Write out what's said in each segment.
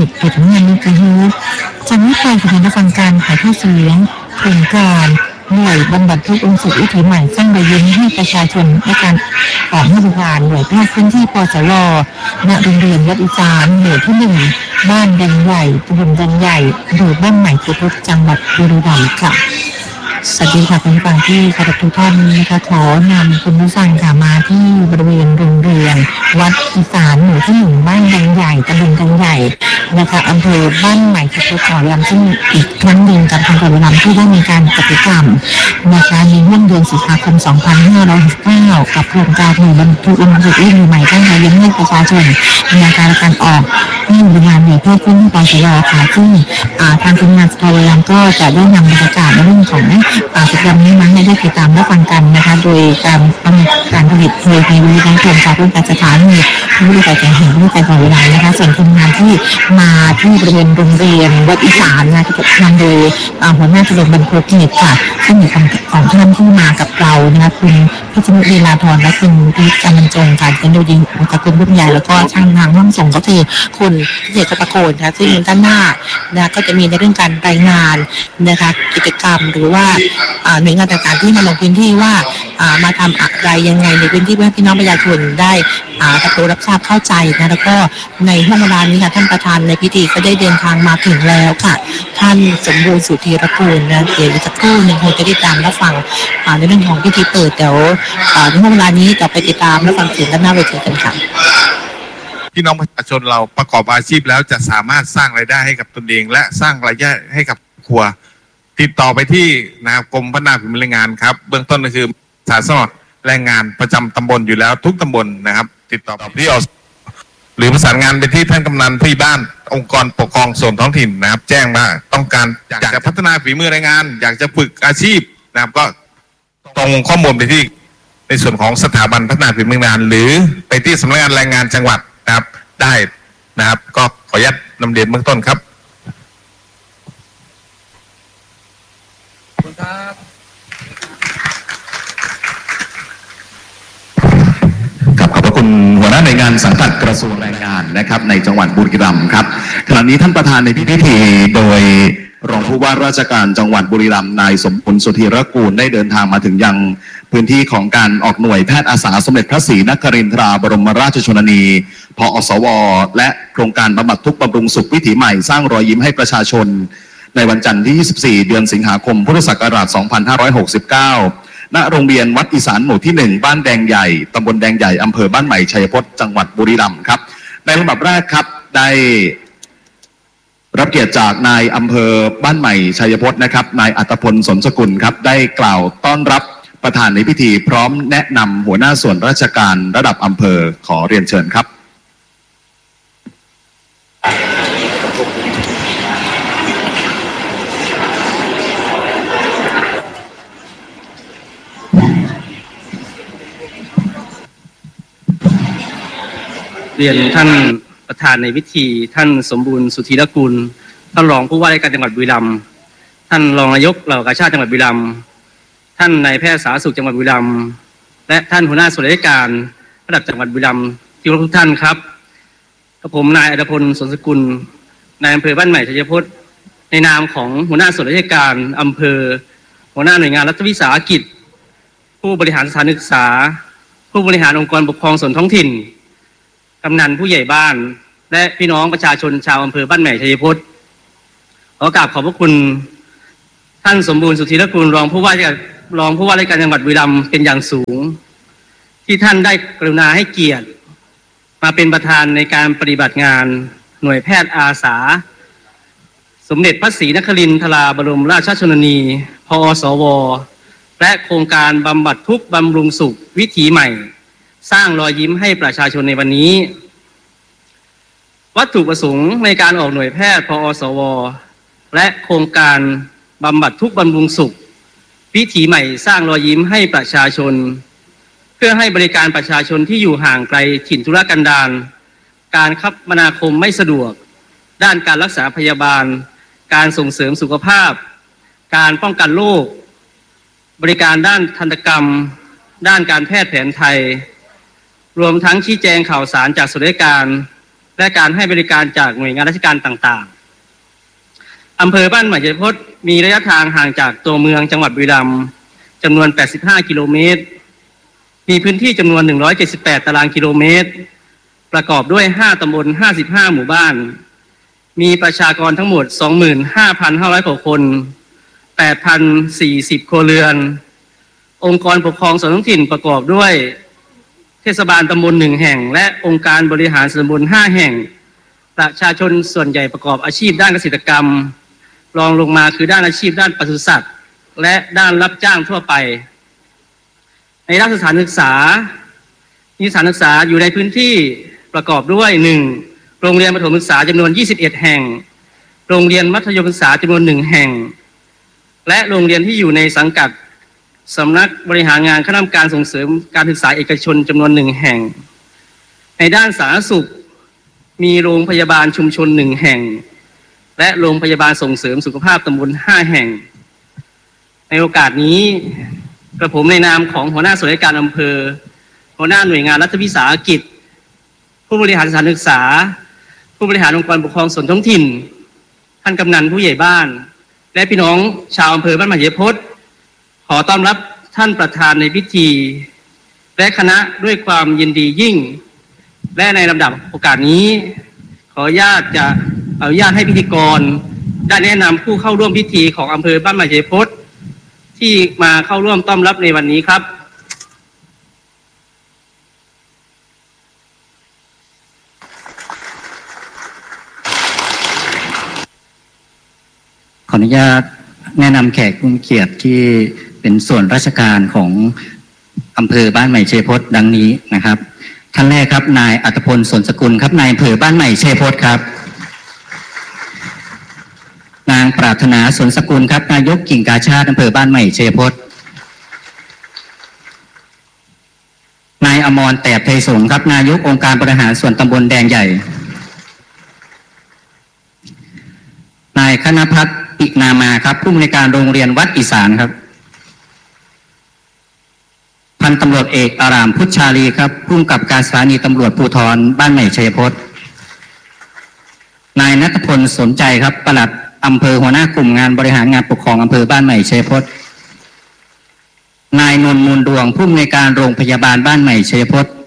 ตุผลงานวิทยุจะไม่ไปสถานฟังการถ่ายทอดเสียงโครงการหน่วยบำบัดทุกข์องค์สุขวิถีใหม่สร้างรอยยิ้มให้ประชาชนในการออกให้บริการหน่วยแพทย์พื้นที่ปสรณโรงเรียนวัดอีสานหมู่ที่1บ้านแดงใหญ่ตำบลแดงใหญ่อำเภอบ้านใหม่ชัยพฤกษ์จังหวัดบุรีรัมย์ค่ะสวัสดีค่ะคุณผู้ฟังที่เคารพทุกท่านนะคะขอนำคุณผู้ฟังค่ะมาที่บริเวณโรงเรียนวัดอีสานหมู่ที่1บ้านแดงใหญ่ตำบลแดงใหญ่นะคะอำเภอบ้านใหม่ชัยพฤกษ์จังหวัดบุรีรัมย์ซึ่งอีกครั้งหนึ่งกับทางจังหวัดบุรีรัมย์ที่ได้มีการจัดกิจกรรมนะคะในช่วงเดือนสิงหาคม 2569กับโครงการหน่วยบรรทุกองค์สุขวิถีใหม่สร้างรอยยิ้มให้ประชาชนในการออกให้บริการหน่วยแพทย์พื้นที่ปสรค่ะซึ่งทางทีมงานสภาบุรีรัมย์ก็จะได้นำบรรยากาศในเรื่องของกิจกรรมนี้มาให้ได้ติดตามและฟังกันนะคะโดยการผลิตโดยในวิทยาการจากโรงการสถานีผู้บริการแห่งผู้บริการของเวลานะคะส่วนทีมงานที่มาที่บริเวณโรงเรียนวัดอีสานนะจะนำโดยหัวหน้าชมรมบรรพตกิจค่ะซึ่งมีของท่านที่มากับเรานะคะคุณพิชนุลีลาธรและคุณพิจารณ์จงค่ะเป็นโดยดีกับคุณรุ่นใหญ่แล้วก็ช่างทางห้องส่งก็คือคุณพิเศษตะโกนค่ะซึ่งด้านหน้านะก็จะมีในเรื่องการรายงานนะคะกิจกรรมหรือว่าหน่วยงานต่างๆที่มาลงพื้นที่ว่ามาทำอะไรยังไงในพื้นที่เพื่อพี่น้องประชาชนได้รับทราบเข้าใจนะแล้วก็ในห้องเวลานี้ค่ะท่านประธานในพิธีก็ได้เดินทางมาถึงแล้วค่ะท่านสมบูรณ์สุธีรกูลนะเดี๋ยวสักครู่หนึ่งคงจะได้ตามรับฟังในเรื่องของพิธีเปิดเดี๋ยวในห้องเวลานี้จะไปติดตามและฟังเสียงด้านหน้าเวทีกันค่ะพี่น้องประชาชนเราประกอบอาชีพแล้วจะสามารถสร้างรายได้ให้กับตนเองและสร้างรายได้ให้กับครัวติดต่อไปที่นะครับกรมพัฒนาฝีมือแรงงานครับเบื้องต้นก็คือสาธารณสุขแรงงานประจำตำบลอยู่แล้วทุกตำบลนะครับติดต่อที่หรือประสานงานไปที่ท่านกำนันที่บ้านองค์กรปกครองส่วนท้องถิ่นนะครับแจ้งว่าต้องการอยากจะพัฒนาฝีมือแรงงานอยากจะฝึกอาชีพนะครับก็ตรงข้อมูลไปที่ในส่วนของสถาบันพัฒนาฝีมือแรงงานหรือไปที่สำนักงานแรงงานจังหวัดนะครับได้นะครับก็ขออนุญาตนำเรียนเบื้องต้นครับขอบพระคุณหัวหน้าหน่วยงานสังกัดกระทรวงแรงงานนะครับในจังหวัดบุรีรัมย์ครับขณะนี้ท่านประธานในพิธีโดยรองผู้ว่าราชการจังหวัดบุรีรัมย์นายสมบูรณ์สุธีรกูลได้เดินทางมาถึงยังพื้นที่ของการออกหน่วยแพทย์อาสาสมเด็จพระศรีนครินทราบรมราชชนนีพอสวและโครงการบำบัดทุกข์บำรุงสุขวิถีใหม่สร้างรอยยิ้มให้ประชาชนในวันจันทร์ที่ 24 เดือนสิงหาคมพุทธศักราช 2569 ณ โรงเรียนวัดอีสานหมู่ที่ 1บ้านแดงใหญ่ตำบลแดงใหญ่อำเภอบ้านใหม่ชัยพจน์จังหวัดบุรีรัมย์ครับในลำดับแรกครับได้รับเกียรติจากนายอำเภอบ้านใหม่ชัยพจน์นะครับนายอัตพลสนสกุลครับได้กล่าวต้อนรับประธานในพิธีพร้อมแนะนำหัวหน้าส่วนราชการระดับอำเภอขอเรียนเชิญครับเรียนท่านประธานในพิธีท่านสมบูรณ์สุธีรกุลท่านรองผู้ว่าราชการจังหวัดบุรีรัมย์ท่านรองนายกเหล่ากาชาดจังหวัดบุรีรัมย์ท่านนายแพทย์สาธารณสุขจังหวัดบุรีรัมย์และท่านหัวหน้าส่วนราชการระดับจังหวัดบุรีรัมย์ที่เคารพทุกท่านครับกับผมนายอัตพลสนสกุลนายอำเภอบ้านใหม่ชัยพจน์ในนามของหัวหน้าส่วนราชการอำเภอหัวหน้าหน่วยงานรัฐวิสาหกิจผู้บริหารสถานศึกษาผู้บริหารองค์กรปกครองส่วนท้องถิ่นกำนันผู้ใหญ่บ้านและพี่น้องประชาชนชาวอำเภอบ้านใหม่ชัยพจน์ขอกราบขอบพระคุณท่านสมบูรณ์สุธีรกุลรองผู้ว่าราชการจังหวัดบุรีรัมย์เป็นอย่างสูงที่ท่านได้กรุณาให้เกียรติมาเป็นประธานในการปฏิบัติงานหน่วยแพทย์อาสาสมเด็จพระศรีนครินทราบรมราชชนนีพอสวและโครงการบำบัดทุกข์บำรุงสุขวิถีใหม่สร้างรอยยิ้มให้ประชาชนในวันนี้วัตถุประสงค์ในการออกหน่วยแพทย์พอสวและโครงการบำบัดทุกข์บำรุงสุขวิถีใหม่สร้างรอยยิ้มให้ประชาชนเพื่อให้บริการประชาชนที่อยู่ห่างไกลถิ่นทุรกันดารการคมนาคมไม่สะดวกด้านการรักษาพยาบาลการส่งเสริมสุขภาพการป้องกันโรคบริการด้านทันตกรรมด้านการแพทย์แผนไทยรวมทั้งชี้แจงข่าวสารจากส่วนราชการและการให้บริการจากหน่วยงานราชการต่างๆอำเภอบ้านใหม่ชัยพจน์มีระยะทางห่างจากตัวเมืองจังหวัดบุรีรัมย์จำนวน85กิโลเมตรมีพื้นที่จำนวน178ตารางกิโลเมตรประกอบด้วย5ตำบล55หมู่บ้านมีประชากรทั้งหมด 25,500 กว่าคน8,040 ครัวเรือนองค์กรปกครองส่วนท้องถิ่นประกอบด้วยเทศบาลตำบล1แห่งและองค์การบริหารส่วนตำบล5แห่งประชาชนส่วนใหญ่ประกอบอาชีพด้านเกษตรกรรมรองลงมาคือด้านอาชีพด้านปศุสัตว์และด้านรับจ้างทั่วไปในด้านสถานศึกษามีสถานศึกษาอยู่ในพื้นที่ประกอบด้วย 1. โรงเรียนประถมศึกษาจำนวน21แห่งโรงเรียนมัธยมศึกษาจำนวน1แห่งและโรงเรียนที่อยู่ในสังกัดสำนักบริหารงานคณะกรรมการส่งเสริมการศึกษาเอกชนจำนวน1แห่งในด้านสาธารณสุขมีโรงพยาบาลชุมชน1แห่งและโรงพยาบาลส่งเสริมสุขภาพตำบล5แห่งในโอกาสนี้กระผมในนามของหัวหน้าส่วนราชการอำเภอหัวหน้าหน่วยงานรัฐวิสาหกิจผู้บริหารสถานศึกษาผู้บริหารองค์กรปกครองส่วนท้องถิ่นท่านกำนันผู้ใหญ่บ้านและพี่น้องชาวอำเภอบ้านใหม่ชัยพจน์ขอต้อนรับท่านประธานในพิธีและคณะด้วยความยินดียิ่งและในลำดับโอกาสนี้ขออนุญาตให้พิธีกรได้แนะนำผู้เข้าร่วมพิธีของอำเภอบ้านใหม่ชัยพจน์ที่มาเข้าร่วมต้อนรับในวันนี้ครับขออนุญาตแนะนำแขกผู้มีเกียรติที่เป็นส่วนราชการของอำเภอบ้านใหม่ชัยพจน์ดังนี้นะครับท่านแรกครับนายอัตพลสนสกุลครับนายอำเภอบ้านใหม่ชัยพจน์ครับนางปรารถนาสนสกุลครับนายกกิ่งกาชาดอำเภอบ้านใหม่ชัยพจน์นายอมรแตบไทยสงฆ์ครับนายกองค์การบริหารส่วนตำบลแดงใหญ่นายคณพัฒน์ปินามาครับผู้อำนวยการโรงเรียนวัดอีสานครับพันตำรวจเอกอารามพุทธชาลีครับผู้กำกับการสถานีตำรวจภูธรบ้านใหม่ชัยพจน์นายณัฐพลสนใจครับปลัดอำเภอหัวหน้ากลุ่มงานบริหารงานปกครองอำเภอบ้านใหม่ชัยพจน์นายนนท์มูลดวงผู้อำนวยการโรงพยาบาลบ้านใหม่ชัยพจน์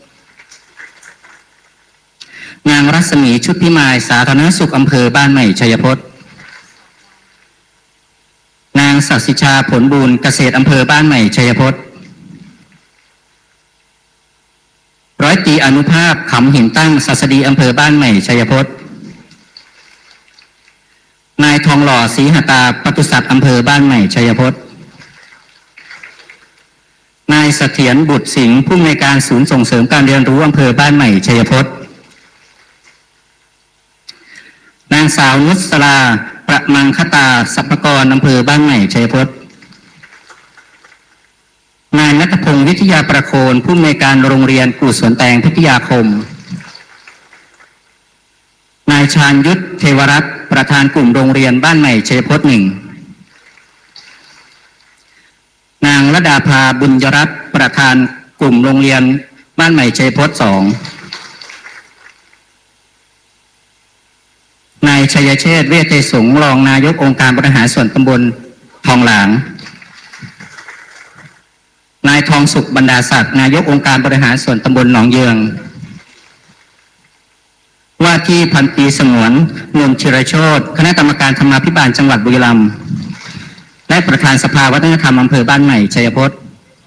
นางรัศมีชุดพิมายสาธารณสุขอำเภอบ้านใหม่ชัยพจน์นางศักดิ์สิชาผลบุญเกษตรอำเภอบ้านใหม่ชัยพจน์ร้อยตรีอนุภาพขำหินตั้งศัสดีอำเภอบ้านใหม่ชัยพจน์นายทองหล่อศรีหตาปศุสัตว์อำเภอบ้านใหม่ชัยพจน์นายเสถียรบุตรสิงห์ผู้อำนวยการศูนย์ส่งเสริมการเรียนรู้อำเภอบ้านใหม่ชัยพจน์นางสาวนุสราประมังคตาสรรพกรอำเภอบ้านใหม่ชัยพจน์นายณัฐพงศ์วิทยาประโคนผู้อำนวยการโรงเรียนกุศลแตงพิทยาคมนายชาญยุทธเทวรัตน์ประธานกลุ่มโรงเรียนบ้านใหม่ชัยพจน์1นางระดาภาบุญยรัตน์ประธานกลุ่มโรงเรียนบ้านใหม่ชัยพจน์2นายชัยเชษฐ์เวชไทยสงฆ์รองนายกองค์การบริหารส่วนตำบลทองหลางนายทองสุขบรรดาศักดิ์นายกองค์การบริหารส่วนตำบลหนองเยืองว่าที่พันตรีสงวนนนชิรโชติคณะกรรมการธรรมาภิบาลจังหวัดบุรีรัมย์และประธานสภาวัฒนธรรมอำเภอบ้านใหม่ชัยพจน์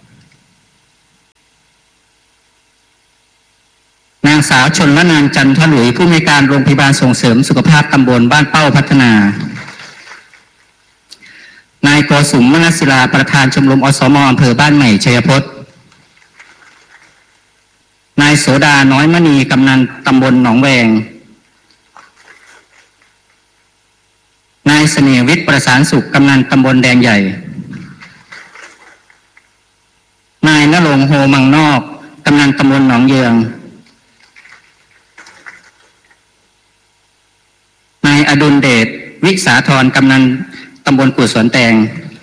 นางสาวชนละนานจันทหลุยผู้อำนวยการโรงพยาบาลส่งเสริมสุขภาพตำบลบ้านเป้าพัฒนานายโกสุมมนศิลาประธานชมรมอสม.อำเภอบ้านใหม่ชัยพจน์นายโสดาน้อยมณีกำนันตำบลหนองแวงนายเสน่ห์วิทย์ประสานสุขกำนันตำบลแดงใหญ่นายณรงค์โฮมังนอกกำนันตำบลหนองเยืองนายอดุลเดชวิสาธรกำนันตำบลกุศลแตง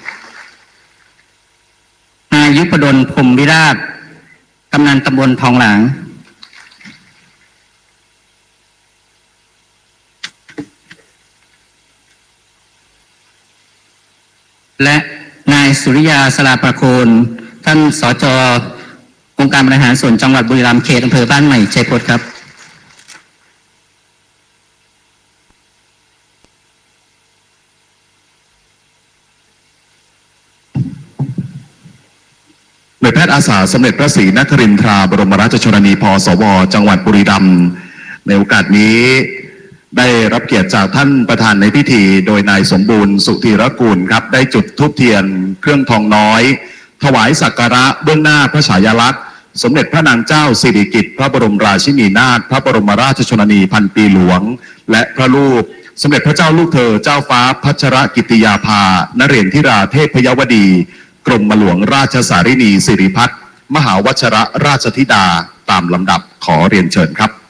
นายยุพดลพรหมวิราชกำนันตำบลทองหลางและนายสุริยาสลาประโคนท่านสจ.องค์การบริหารส่วนจังหวัดบุรีรัมย์เขตอำเภอบ้านใหม่ชัยพจน์ครับนายแพทย์อาสาสมเด็จพระศรีนครินทราบรมราชชนนีพสว.จังหวัดบุรีรัมย์ในโอกาสนี้ได้รับเกียรติจากท่านประธานในพิธีโดยนายสมบูรณ์สุธีรกุลครับได้จุดธูปเทียนเครื่องทองน้อยถวายสักการะเบื้องหน้าพระฉายาลักษณ์สมเด็จพระนางเจ้าสิริกิติ์พระบรมราชินีนาถพระบรมราชชนนีพันปีหลวงและพระรูปสมเด็จพระเจ้าลูกเธอเจ้าฟ้าพัชรกิติยาภานเรศธิราเทพยวดีกรมหลวงราชสารินีสิริพัฒน์มหาวชรราชธิดาตามลำดับขอเรียนเชิญครับ